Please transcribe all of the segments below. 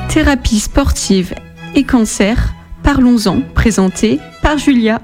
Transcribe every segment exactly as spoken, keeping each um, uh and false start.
thérapie sportive et cancer, parlons-en, présenté par Julia.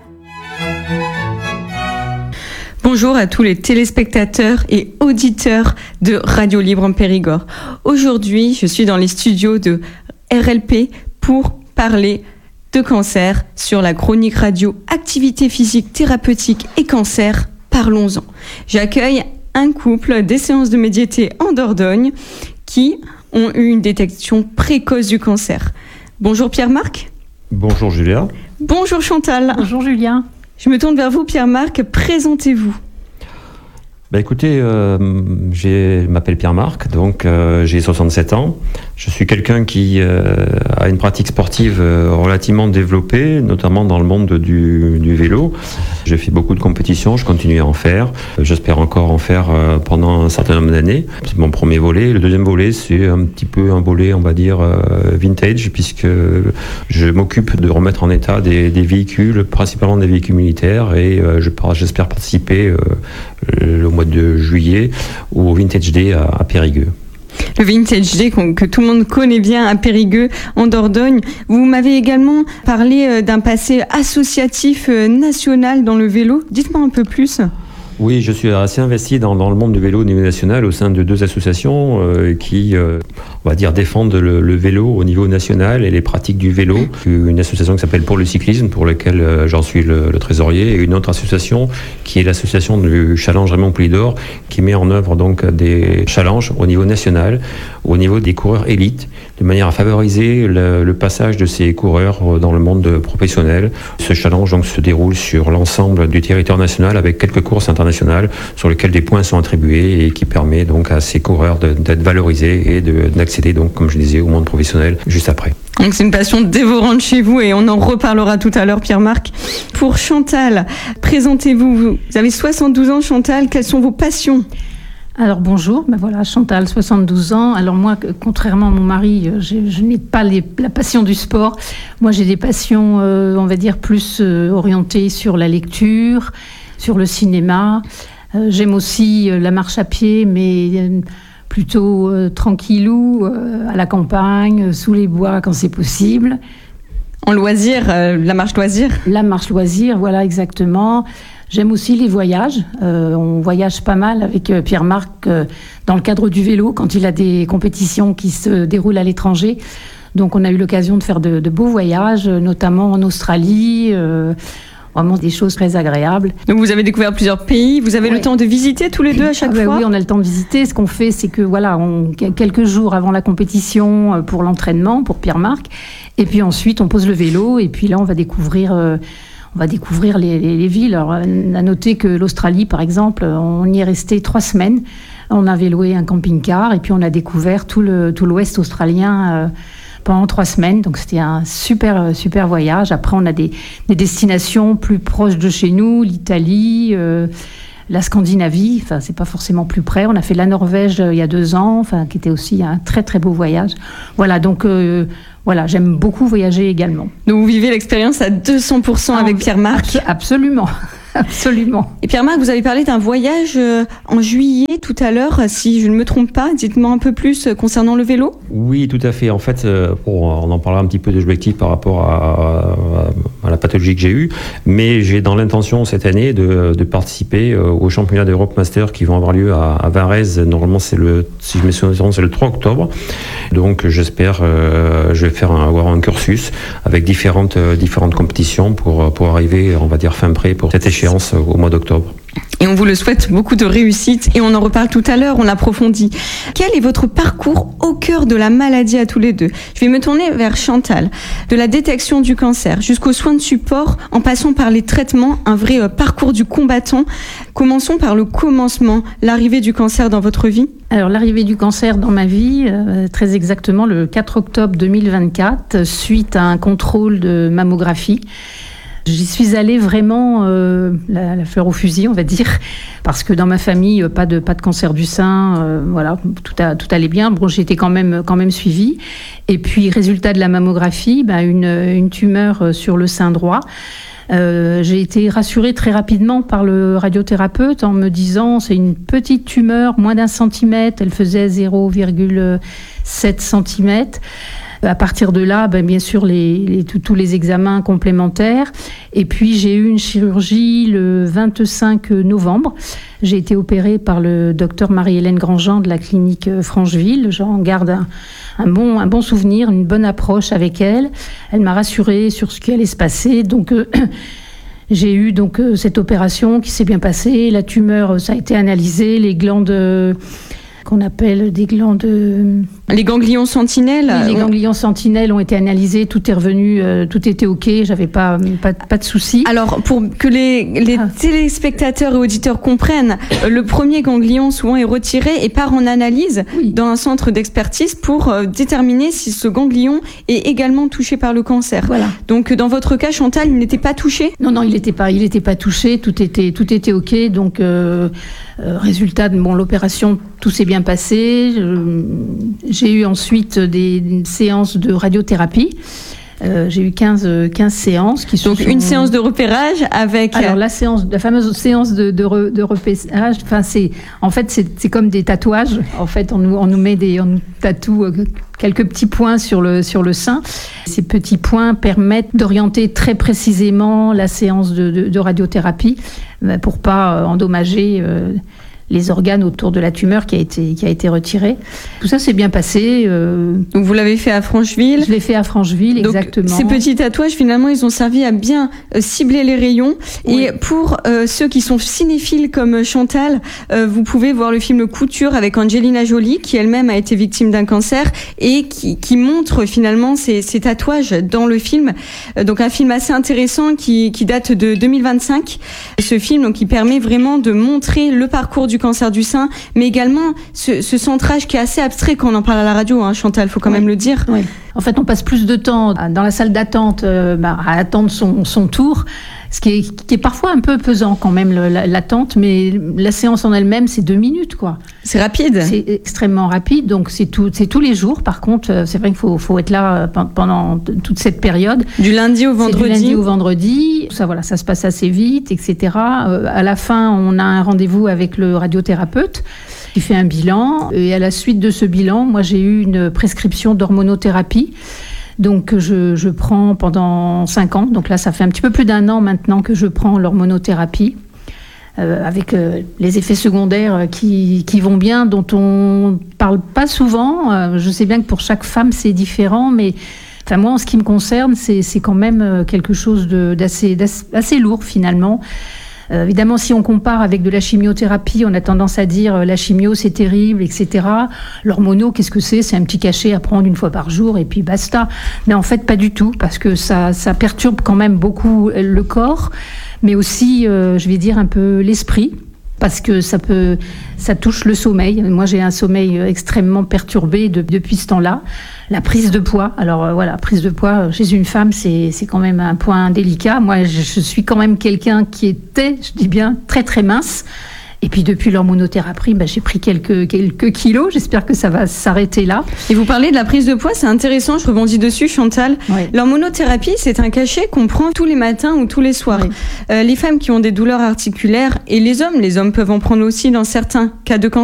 Bonjour à tous les téléspectateurs et auditeurs de Radio Libre en Périgord. Aujourd'hui, je suis dans les studios de R L P pour parler de cancer sur la chronique radio Activité physique thérapeutique et cancer, parlons-en. J'accueille un couple des séances de médiété en Dordogne qui ont eu une détection précoce du cancer. Bonjour Pierre-Marc. Bonjour Julia. Bonjour Chantal. Bonjour Julien. Je me tourne vers vous Pierre-Marc, présentez-vous. Bah écoutez, euh, je m'appelle Pierre-Marc, donc euh, j'ai soixante-sept ans. Je suis quelqu'un qui euh, a une pratique sportive euh, relativement développée, notamment dans le monde du, du vélo. J'ai fait beaucoup de compétitions, je continue à en faire. J'espère encore en faire euh, pendant un certain nombre d'années. C'est mon premier volet. Le deuxième volet, c'est un petit peu un volet, on va dire, euh, vintage, puisque je m'occupe de remettre en état des, des véhicules, principalement des véhicules militaires, et euh, je, j'espère participer euh, le mois de juillet au Vintage Day à, à Périgueux. Le Vintage Day que tout le monde connaît bien à Périgueux, en Dordogne. Vous m'avez également parlé d'un passé associatif national dans le vélo. Dites-moi un peu plus. Oui, je suis assez investi dans, dans le monde du vélo au niveau national au sein de deux associations euh, qui, euh, on va dire, défendent le, le vélo au niveau national et les pratiques du vélo. Une association qui s'appelle Pour le cyclisme, pour laquelle euh, j'en suis le, le trésorier, et une autre association qui est l'association du Challenge Raymond Poulidor, qui met en œuvre donc des challenges au niveau national, au niveau des coureurs élites, de manière à favoriser le, le passage de ces coureurs dans le monde professionnel. Ce challenge donc se déroule sur l'ensemble du territoire national avec quelques courses internationales sur lesquelles des points sont attribués et qui permet donc à ces coureurs de, d'être valorisés et de, d'accéder donc, comme je disais, au monde professionnel juste après. Donc c'est une passion dévorante chez vous et on en reparlera tout à l'heure, Pierre-Marc. Pour Chantal, présentez-vous. Vous avez soixante-douze ans, Chantal. Quelles sont vos passions ? Alors bonjour, ben voilà, Chantal, soixante-douze ans. Alors moi, contrairement à mon mari, je, je n'ai pas les, la passion du sport. Moi, j'ai des passions, euh, on va dire, plus euh, orientées sur la lecture, sur le cinéma. Euh, j'aime aussi euh, la marche à pied, mais euh, plutôt euh, tranquillou, euh, à la campagne, euh, sous les bois quand c'est possible. En loisir, euh, la marche loisir ? La marche loisir, voilà, exactement. J'aime aussi les voyages. Euh, on voyage pas mal avec euh, Pierre-Marc euh, dans le cadre du vélo, quand il a des compétitions qui se déroulent à l'étranger. Donc on a eu l'occasion de faire de, de beaux voyages, notamment en Australie, euh, vraiment des choses très agréables. Donc vous avez découvert plusieurs pays, vous avez ouais. le temps de visiter tous les deux à chaque ah, bah fois ? Oui, on a le temps de visiter. Ce qu'on fait, c'est que voilà, on, quelques jours avant la compétition pour l'entraînement, pour Pierre-Marc, et puis ensuite on pose le vélo, et puis là on va découvrir... Euh, On va découvrir les, les, les villes. Alors, on a noté que l'Australie, par exemple, on y est resté trois semaines. On avait loué un camping-car et puis on a découvert tout, le, tout l'ouest australien euh, pendant trois semaines. Donc, c'était un super, super voyage. Après, on a des, des destinations plus proches de chez nous, l'Italie, euh, la Scandinavie. Enfin, c'est pas forcément plus près. On a fait la Norvège euh, il y a deux ans, enfin, qui était aussi un très, très beau voyage. Voilà, donc... Euh, Voilà, j'aime beaucoup voyager également. Donc vous vivez l'expérience à deux cents pour cent avec Pierre-Marc ? Absolument, absolument. Et Pierre-Marc, vous avez parlé d'un voyage en juillet tout à l'heure, si je ne me trompe pas. Dites-moi un peu plus concernant le vélo. Oui, tout à fait. En fait, bon, on en parlera un petit peu de l'objectif par rapport à, à, à la pathologie que j'ai eue, mais j'ai dans l'intention cette année de, de participer aux championnats d'Europe Master qui vont avoir lieu à, à Varèse. Normalement, c'est le, si je me souviens, c'est le trois octobre. Donc, j'espère, euh, je vais faire un, avoir un cursus avec différentes, euh, différentes compétitions pour, pour arriver, on va dire, fin prêt pour cette échéance au mois d'octobre. Et on vous le souhaite beaucoup de réussite et on en reparle tout à l'heure, on approfondit. Quel est votre parcours au cœur de la maladie à tous les deux ? Je vais me tourner vers Chantal. De la détection du cancer jusqu'aux soins de support, en passant par les traitements, un vrai parcours du combattant. Commençons par le commencement, l'arrivée du cancer dans votre vie. Alors l'arrivée du cancer dans ma vie, euh, très exactement le quatre octobre deux mille vingt-quatre, suite à un contrôle de mammographie. J'y suis allée vraiment euh, la, la fleur au fusil, on va dire, parce que dans ma famille, pas de pas de cancer du sein, euh, voilà, tout a, tout allait bien. Bon, j'ai été quand même quand même suivie. Et puis résultat de la mammographie, bah, une une tumeur sur le sein droit. Euh, j'ai été rassurée très rapidement par le radiothérapeute en me disant c'est une petite tumeur, moins d'un centimètre, elle faisait zéro virgule sept centimètres. À partir de là, ben, bien sûr, les, les, tous les examens complémentaires. Et puis, j'ai eu une chirurgie le vingt-cinq novembre. J'ai été opérée par le docteur Marie-Hélène Grandjean de la clinique Francheville. J'en garde un, un, bon, un bon souvenir, une bonne approche avec elle. Elle m'a rassurée sur ce qui allait se passer. Donc, euh, j'ai eu donc euh, cette opération qui s'est bien passée. La tumeur, ça a été analysé. Les glandes... Euh, qu'on appelle des glandes... Les ganglions sentinelles. Oui, les ganglions sentinelles ont été analysés, tout est revenu, euh, tout était OK, j'avais pas, pas, pas de soucis. Alors, pour que les, les ah. téléspectateurs et auditeurs comprennent, le premier ganglion souvent est retiré et part en analyse oui. dans un centre d'expertise pour euh, déterminer si ce ganglion est également touché par le cancer. Voilà. Donc, dans votre cas, Chantal, il n'était pas touché ? Non, non, il n'était pas, il n'était pas touché, tout était, tout était OK. Donc, euh, euh, résultat, de bon, l'opération, tout s'est bien passé. Euh, j'ai eu ensuite des séances de radiothérapie. Euh, j'ai eu quinze, quinze séances qui donc sont... une séance de repérage avec alors la séance, la fameuse séance de, de, re, de repérage. Enfin c'est en fait c'est, c'est comme des tatouages. En fait on nous on nous met des on nous tatoue quelques petits points sur le sur le sein. Ces petits points permettent d'orienter très précisément la séance de, de, de radiothérapie pour pas endommager euh, les organes autour de la tumeur qui a été, qui a été retirée. Tout ça s'est bien passé. Euh... Donc vous l'avez fait à Francheville ? Je l'ai fait à Francheville, donc, exactement. Ces petits tatouages, finalement, ils ont servi à bien euh, cibler les rayons. Oui. Et pour euh, ceux qui sont cinéphiles comme Chantal, euh, vous pouvez voir le film Couture avec Angelina Jolie, qui elle-même a été victime d'un cancer et qui, qui montre finalement ces, ces tatouages dans le film. Euh, donc un film assez intéressant qui, qui date de deux mille vingt-cinq. Ce film, donc, qui permet vraiment de montrer le parcours du du cancer du sein, mais également ce, ce centrage qui est assez abstrait quand on en parle à la radio, hein, Chantal, il faut quand oui. même le dire. Oui. En fait, on passe plus de temps dans la salle d'attente euh, bah, à attendre son, son tour, ce qui est, qui est parfois un peu pesant quand même, le, l'attente, mais la séance en elle-même, c'est deux minutes, quoi. C'est rapide. C'est extrêmement rapide, donc c'est, tout, c'est tous les jours. Par contre, c'est vrai qu'il faut, faut être là pendant toute cette période. Du lundi au vendredi. C'est du lundi au vendredi. Ça, voilà, ça se passe assez vite, et cetera. Euh, à la fin, on a un rendez-vous avec le radiothérapeute qui fait un bilan. Et à la suite de ce bilan, moi, j'ai eu une prescription d'hormonothérapie. Donc, je, je prends pendant cinq ans. Donc là, ça fait un petit peu plus d'un an maintenant que je prends l'hormonothérapie. Euh, avec euh, les effets secondaires qui, qui vont bien, dont on parle pas souvent. Euh, je sais bien que pour chaque femme, c'est différent, mais enfin, moi, en ce qui me concerne, c'est, c'est quand même quelque chose de, d'assez, d'assez, assez lourd, finalement. Euh, évidemment, si on compare avec de la chimiothérapie, on a tendance à dire euh, la chimio, c'est terrible, et cetera. L'hormono, qu'est-ce que c'est ? C'est un petit cachet à prendre une fois par jour et puis basta. Mais en fait, pas du tout, parce que ça, ça perturbe quand même beaucoup le corps, mais aussi, euh, je vais dire, un peu l'esprit. Parce que ça peut, ça touche le sommeil. Moi, j'ai un sommeil extrêmement perturbé de, depuis ce temps-là. La prise de poids. Alors euh, voilà, prise de poids chez une femme, c'est, c'est quand même un point délicat. Moi, je, je suis quand même quelqu'un qui était, je dis bien, très très mince. Et puis depuis l'hormonothérapie, bah, j'ai pris quelques, quelques kilos. J'espère que ça va s'arrêter là. Et vous parlez de la prise de poids, c'est intéressant, je rebondis dessus, Chantal. Oui. L'hormonothérapie, c'est un cachet qu'on prend tous les matins ou tous les soirs. Oui. Euh, les femmes qui ont des douleurs articulaires et les hommes, les hommes peuvent en prendre aussi dans certains cas de cancer.